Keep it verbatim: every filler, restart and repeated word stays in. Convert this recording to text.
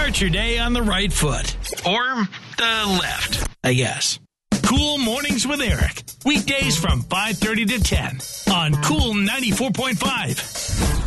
Start your day on the right foot. Or the left, I guess. Cool Mornings with Eric. Weekdays from five thirty to ten on Cool ninety-four point five.